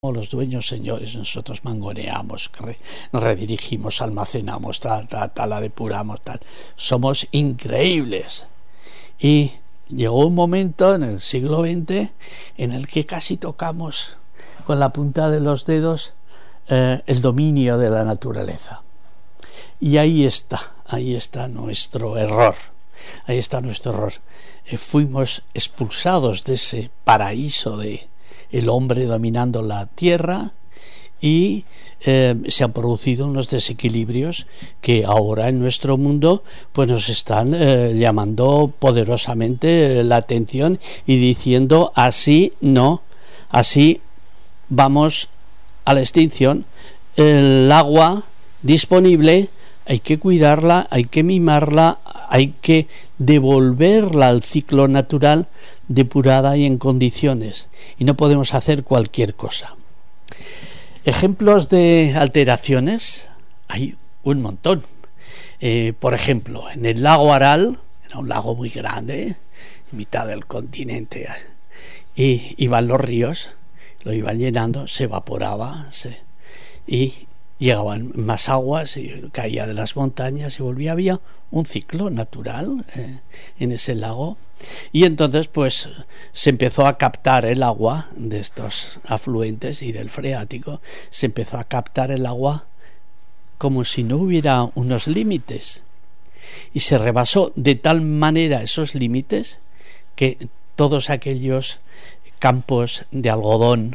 los dueños señores, nosotros mangoneamos, redirigimos, almacenamos, tal, la depuramos, tal. Somos increíbles. Y llegó un momento en el siglo XX en el que casi tocamos con la punta de los dedos el dominio de la naturaleza. Y ahí está nuestro error. Ahí está nuestro error. Fuimos expulsados de ese paraíso de el hombre dominando la tierra y se han producido unos desequilibrios que ahora en nuestro mundo pues nos están llamando poderosamente la atención y diciendo así no, así vamos a la extinción. El agua disponible hay que cuidarla, hay que mimarla, hay que devolverla al ciclo natural depurada y en condiciones, y no podemos hacer cualquier cosa. Ejemplos de alteraciones hay un montón. Por ejemplo, en el lago Aral, era un lago muy grande, en mitad del continente, y iban los ríos, lo iban llenando, se evaporaba, y llegaban más aguas y caía de las montañas y volvía. Había un ciclo natural en ese lago, y entonces pues se empezó a captar el agua de estos afluentes y del freático, se empezó a captar el agua como si no hubiera unos límites, y se rebasó de tal manera esos límites que todos aquellos campos de algodón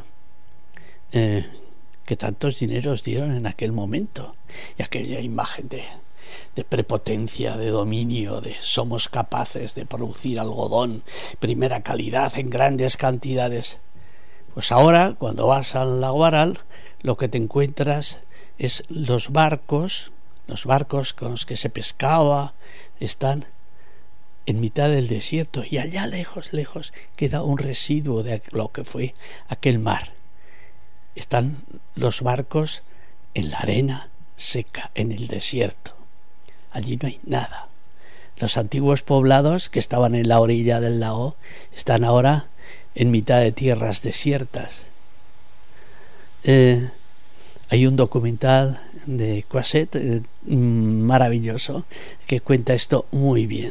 que tantos dineros dieron en aquel momento, y aquella imagen de prepotencia, de dominio, de somos capaces de producir algodón primera calidad en grandes cantidades. Pues ahora cuando vas al lago Aral lo que te encuentras es los barcos con los que se pescaba están en mitad del desierto, y allá lejos queda un residuo de lo que fue aquel mar. Están los barcos en la arena seca, en el desierto. Allí no hay nada. Los antiguos poblados que estaban en la orilla del lago están ahora en mitad de tierras desiertas. Hay un documental de Croisset maravilloso que cuenta esto muy bien.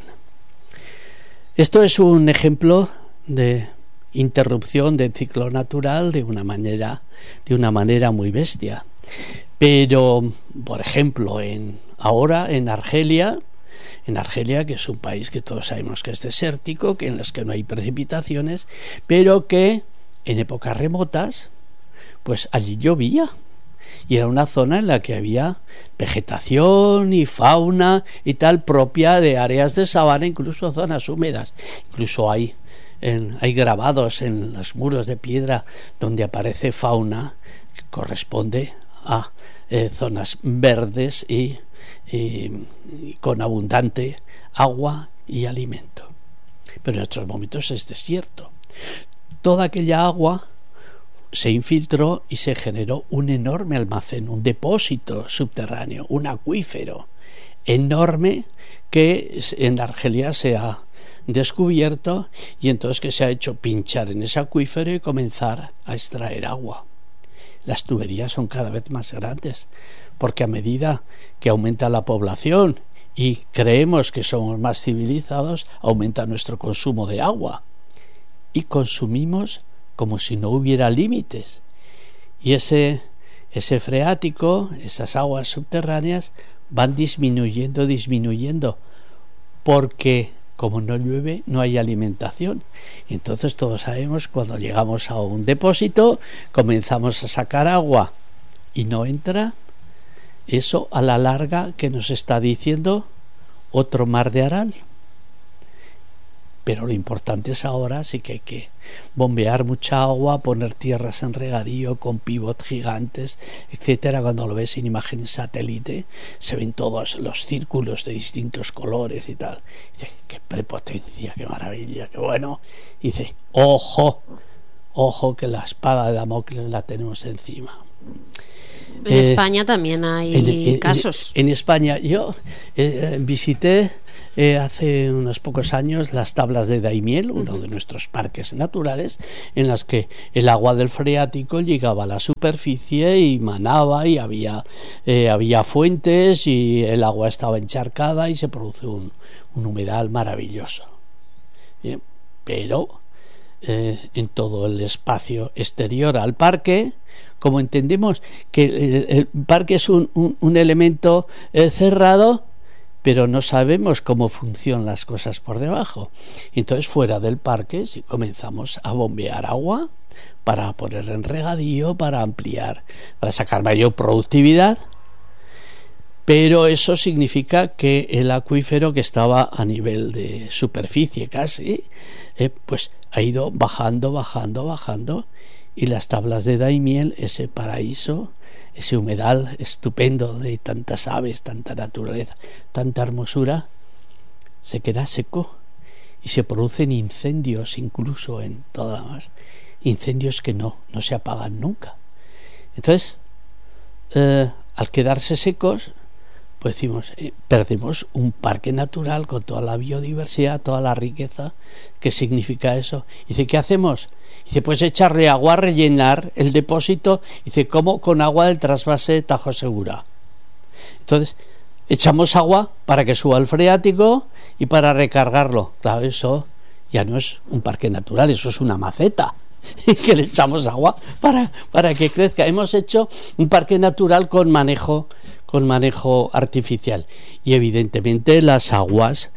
Esto es un ejemplo de interrupción del ciclo natural de una manera muy bestia. Pero, por ejemplo, ahora en Argelia, que es un país que todos sabemos que es desértico, que en los que no hay precipitaciones, pero que en épocas remotas, pues allí llovía. Y era una zona en la que había vegetación y fauna y tal propia de áreas de sabana, incluso zonas húmedas. Incluso hay grabados en los muros de piedra donde aparece fauna que corresponde a zonas verdes y con abundante agua y alimento. Pero en otros momentos es desierto. Toda aquella agua se infiltró y se generó un enorme almacén, un depósito subterráneo, un acuífero enorme que en Argelia se ha descubierto, y entonces que se ha hecho pinchar en ese acuífero y comenzar a extraer agua. Las tuberías son cada vez más grandes porque a medida que aumenta la población y creemos que somos más civilizados, aumenta nuestro consumo de agua y consumimos como si no hubiera límites, y ese freático, esas aguas subterráneas van disminuyendo porque como no llueve no hay alimentación. Entonces todos sabemos, cuando llegamos a un depósito comenzamos a sacar agua y no entra. Eso a la larga, que nos está diciendo otro mar de Aral. Pero lo importante es ahora sí que hay que bombear mucha agua, poner tierras en regadío con pivot gigantes, etcétera. Cuando lo ves en imagen satélite se ven todos los círculos de distintos colores y tal. Dice, qué prepotencia, qué maravilla, qué bueno. Dice, ojo que la espada de Damocles la tenemos encima. En España también hay casos. En España yo visité hace unos pocos años las tablas de Daimiel, uno de nuestros parques naturales, en las que el agua del freático llegaba a la superficie y manaba, y había fuentes, y el agua estaba encharcada y se produce un humedal maravilloso. Bien, pero en todo el espacio exterior al parque, como entendemos que el parque es un elemento cerrado, pero no sabemos cómo funcionan las cosas por debajo. Entonces, fuera del parque, si comenzamos a bombear agua para poner en regadío, para ampliar, para sacar mayor productividad, pero eso significa que el acuífero, que estaba a nivel de superficie casi, pues ha ido bajando, y las tablas de Daimiel, ese paraíso, ese humedal estupendo de tantas aves, tanta naturaleza, tanta hermosura, se queda seco y se producen incendios, incluso en toda la mar, incendios que no se apagan nunca. Entonces, al quedarse secos, pues decimos, perdemos un parque natural con toda la biodiversidad, toda la riqueza que significa eso. Dice, ¿qué hacemos? Dice, pues echarle agua, rellenar el depósito. Dice, ¿cómo? Con agua del trasvase Tajo Segura. Entonces, echamos agua para que suba el freático y para recargarlo. Claro, eso ya no es un parque natural, eso es una maceta, que le echamos agua para que crezca. Hemos hecho un parque natural con manejo artificial, y evidentemente las aguas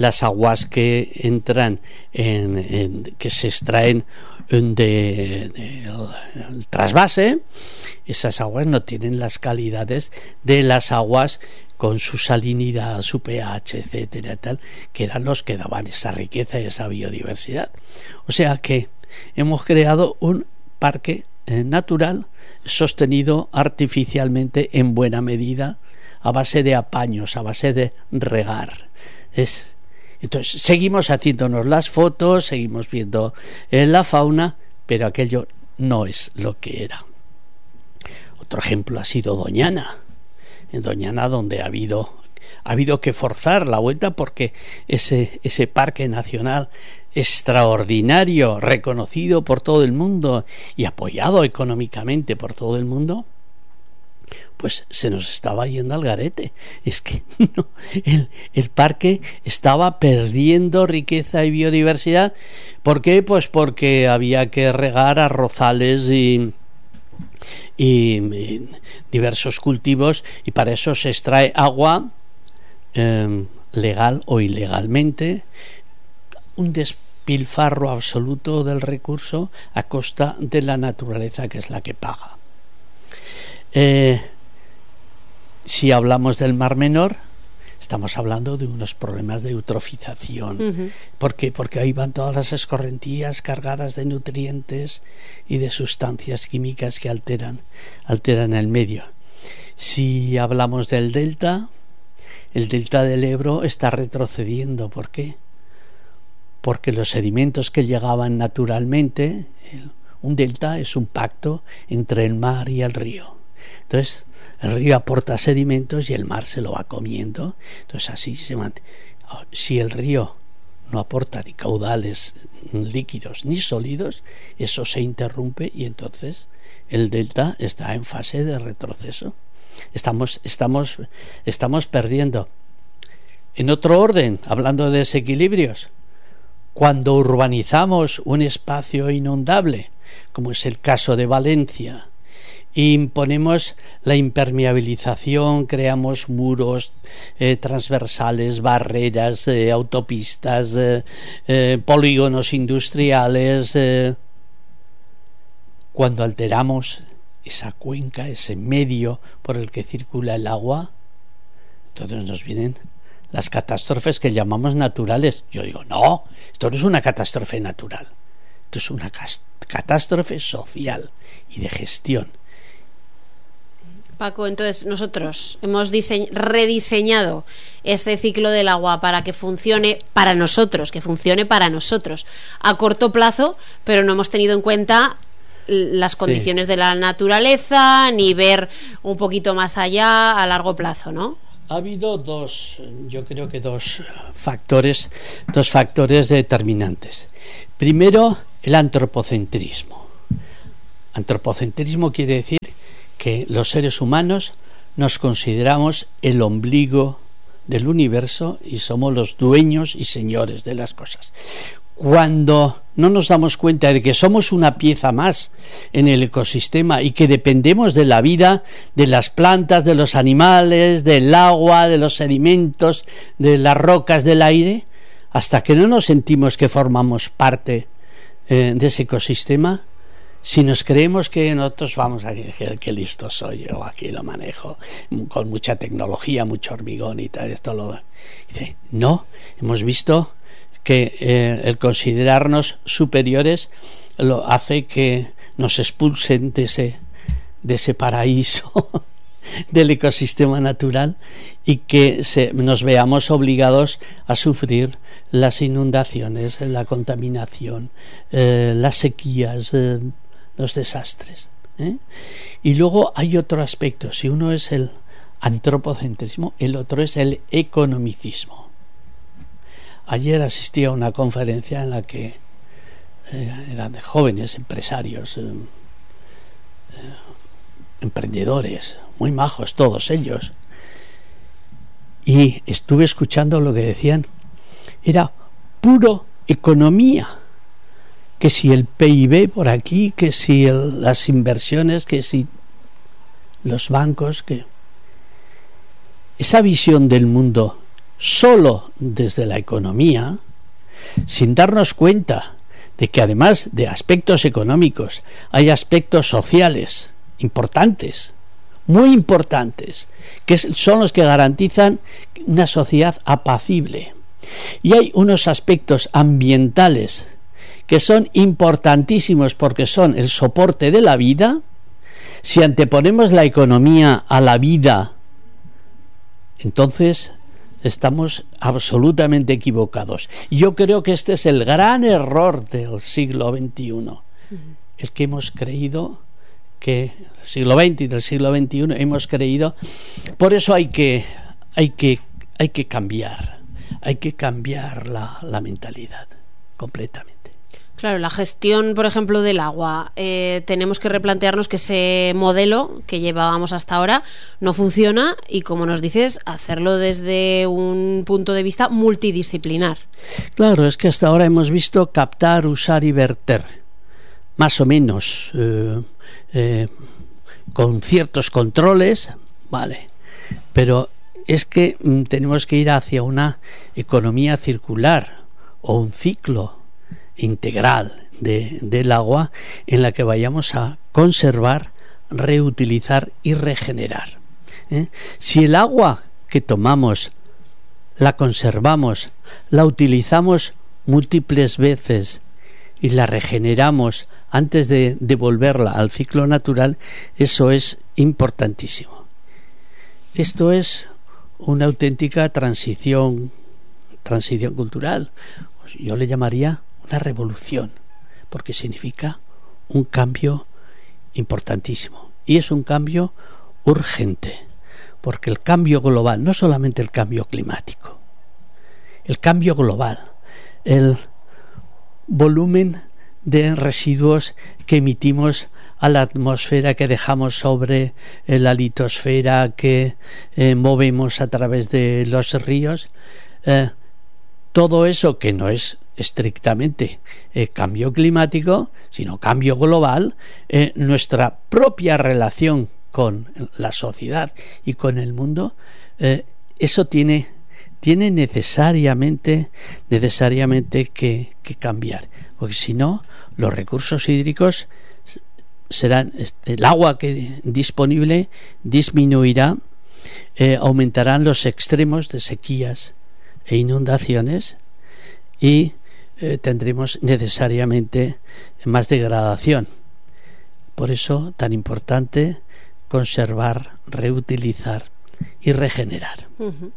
que entran que se extraen del trasvase, esas aguas no tienen las calidades de las aguas con su salinidad, su pH, etcétera, tal, que eran los que daban esa riqueza y esa biodiversidad. O sea que hemos creado un parque natural sostenido artificialmente en buena medida, a base de apaños, a base de regar. Entonces seguimos haciéndonos las fotos, seguimos viendo la fauna, pero aquello no es lo que era. Otro ejemplo ha sido Doñana. En Doñana, donde ha habido que forzar la vuelta, porque ese parque nacional extraordinario, reconocido por todo el mundo y apoyado económicamente por todo el mundo, pues se nos estaba yendo al garete. Es que no, el parque estaba perdiendo riqueza y biodiversidad. ¿Por qué? Pues porque había que regar arrozales y diversos cultivos, y para eso se extrae agua legal o ilegalmente, un despilfarro absoluto del recurso a costa de la naturaleza, que es la que paga. Si hablamos del Mar Menor, estamos hablando de unos problemas de eutrofización. ¿Por qué? Porque ahí van todas las escorrentías cargadas de nutrientes y de sustancias químicas que alteran el medio. Si hablamos del delta, el delta del Ebro está retrocediendo. ¿Por qué? Porque los sedimentos que llegaban naturalmente, un delta es un pacto entre el mar y el río. Entonces, el río aporta sedimentos y el mar se lo va comiendo. Entonces, así se mantiene. Si el río no aporta ni caudales líquidos ni sólidos, eso se interrumpe, y entonces el delta está en fase de retroceso. Estamos perdiendo. En otro orden, hablando de desequilibrios, cuando urbanizamos un espacio inundable, como es el caso de Valencia, imponemos la impermeabilización, creamos muros transversales, barreras, autopistas, polígonos industriales. Cuando alteramos esa cuenca, ese medio por el que circula el agua, entonces nos vienen las catástrofes que llamamos naturales. Yo digo, no, esto no es una catástrofe natural, esto es una catástrofe social y de gestión. Paco, entonces nosotros hemos rediseñado ese ciclo del agua para que funcione para nosotros, a corto plazo, pero no hemos tenido en cuenta las condiciones de la naturaleza, ni ver un poquito más allá a largo plazo, ¿no? Ha habido yo creo que dos factores determinantes. Primero, el antropocentrismo. Antropocentrismo quiere decir que los seres humanos nos consideramos el ombligo del universo y somos los dueños y señores de las cosas. Cuando no nos damos cuenta de que somos una pieza más en el ecosistema y que dependemos de la vida de las plantas, de los animales, del agua, de los sedimentos, de las rocas, del aire, hasta que no nos sentimos que formamos parte de ese ecosistema, si nos creemos que nosotros vamos a decir que listo soy yo, aquí lo manejo con mucha tecnología, mucho hormigón y tal, esto lo dice, no, hemos visto que el considerarnos superiores lo hace que nos expulsen de ese paraíso del ecosistema natural y que nos veamos obligados a sufrir las inundaciones, la contaminación, las sequías, los desastres. Y luego hay otro aspecto. Si uno es el antropocentrismo, el otro es el economicismo. Ayer asistí a una conferencia en la que eran de jóvenes empresarios, emprendedores, muy majos todos ellos, y estuve escuchando lo que decían. Era puro economía, que si el PIB por aquí, que si las inversiones, que si los bancos, que esa visión del mundo solo desde la economía, sin darnos cuenta de que además de aspectos económicos hay aspectos sociales importantes, muy importantes, que son los que garantizan una sociedad apacible, y hay unos aspectos ambientales que son importantísimos porque son el soporte de la vida. Si anteponemos la economía a la vida, entonces estamos absolutamente equivocados. Yo creo que este es el gran error del siglo XXI, el que hemos creído que del siglo XX y del siglo XXI hemos creído. Por eso hay que cambiar la mentalidad completamente. Claro, la gestión, por ejemplo, del agua, tenemos que replantearnos que ese modelo que llevábamos hasta ahora no funciona y, como nos dices, hacerlo desde un punto de vista multidisciplinar. Claro, es que hasta ahora hemos visto captar, usar y verter, más o menos, con ciertos controles, vale, pero es que tenemos que ir hacia una economía circular o un ciclo integral del agua en la que vayamos a conservar, reutilizar y regenerar. Si el agua que tomamos la conservamos, la utilizamos múltiples veces y la regeneramos antes de devolverla al ciclo natural, eso es importantísimo. Esto es una auténtica transición cultural. Yo le llamaría una revolución, porque significa un cambio importantísimo, y es un cambio urgente, porque el cambio global, no solamente el cambio climático, el cambio global, el volumen de residuos que emitimos a la atmósfera, que dejamos sobre la litosfera, que movemos a través de los ríos, todo eso que no es estrictamente cambio climático, sino cambio global, nuestra propia relación con la sociedad y con el mundo, eso tiene necesariamente que cambiar, porque si no, los recursos hídricos serán, el agua que disponible disminuirá, aumentarán los extremos de sequías e inundaciones, y tendremos necesariamente más degradación. Por eso tan importante conservar, reutilizar y regenerar.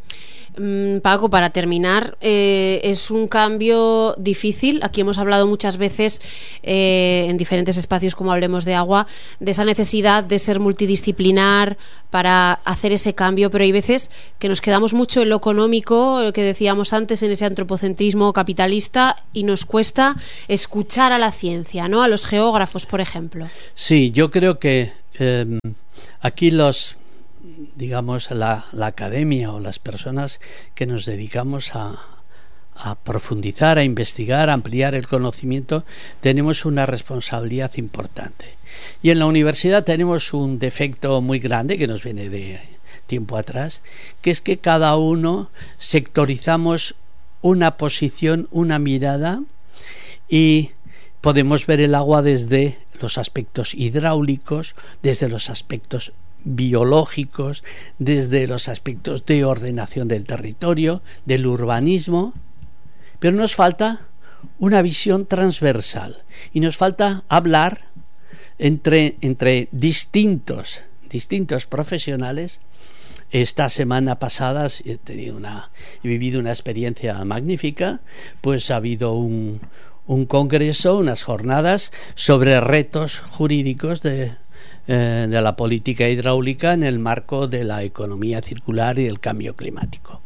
Paco, para terminar, es un cambio difícil. Aquí hemos hablado muchas veces en diferentes espacios, como Hablemos de Agua, de esa necesidad de ser multidisciplinar para hacer ese cambio, pero hay veces que nos quedamos mucho en lo económico, lo que decíamos antes, en ese antropocentrismo capitalista, y nos cuesta escuchar a la ciencia, ¿no? A los geógrafos, por ejemplo. Sí, yo creo que aquí digamos, la academia o las personas que nos dedicamos a profundizar, a investigar, a ampliar el conocimiento, tenemos una responsabilidad importante. Y en la universidad tenemos un defecto muy grande que nos viene de tiempo atrás, que es que cada uno sectorizamos una posición, una mirada, y podemos ver el agua desde los aspectos hidráulicos, desde los aspectos biológicos, desde los aspectos de ordenación del territorio, del urbanismo, pero nos falta una visión transversal y nos falta hablar entre distintos profesionales. Esta semana pasada he vivido una experiencia magnífica, pues ha habido un congreso, unas jornadas sobre retos jurídicos de la política hidráulica en el marco de la economía circular y del cambio climático.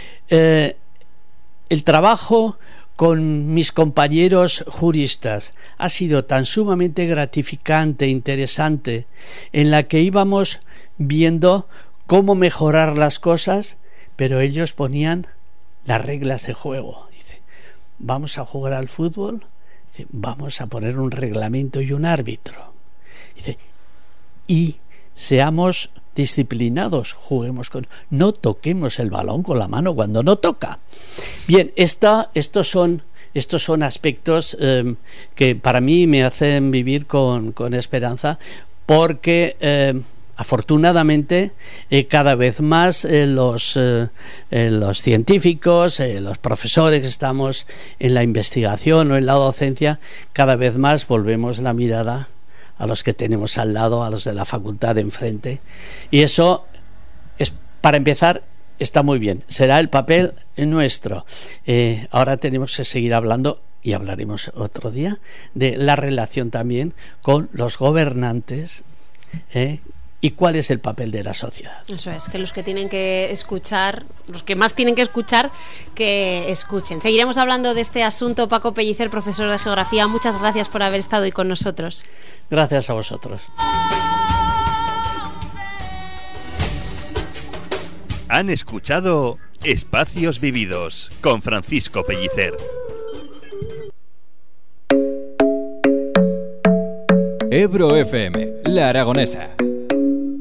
El trabajo con mis compañeros juristas ha sido tan sumamente gratificante, interesante, en la que íbamos viendo cómo mejorar las cosas, pero ellos ponían las reglas de juego. Dice, vamos a jugar al fútbol, dice, vamos a poner un reglamento y un árbitro. Dice, y seamos disciplinados, no toquemos el balón con la mano cuando no toca. Bien, estos son aspectos que para mí me hacen vivir con esperanza, porque afortunadamente cada vez más los científicos, los profesores que estamos en la investigación o en la docencia, cada vez más volvemos la mirada a los que tenemos al lado, a los de la facultad de enfrente, y eso es, para empezar, está muy bien, será el papel nuestro. Ahora tenemos que seguir hablando, y hablaremos otro día, de la relación también con los gobernantes, y cuál es el papel de la sociedad. Eso es, que los que tienen que escuchar, los que más tienen que escuchar, que escuchen. Seguiremos hablando de este asunto. Paco Pellicer, profesor de Geografía, muchas gracias por haber estado hoy con nosotros. Gracias a vosotros. Han escuchado Espacios Vividos con Francisco Pellicer. Ebro FM, La Aragonesa.